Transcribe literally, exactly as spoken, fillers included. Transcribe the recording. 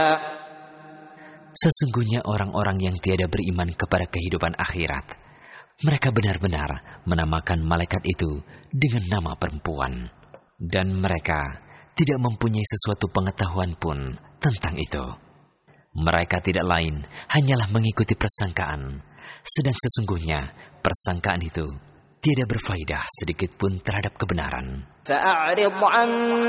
Sesungguhnya orang-orang yang tiada beriman kepada kehidupan akhirat, mereka benar-benar menamakan malaikat itu dengan nama perempuan. Dan mereka tidak mempunyai sesuatu pengetahuan pun tentang itu. Mereka tidak lain hanyalah mengikuti persangkaan, sedang sesungguhnya persangkaan itu tidak berfaedah sedikit pun terhadap kebenaran.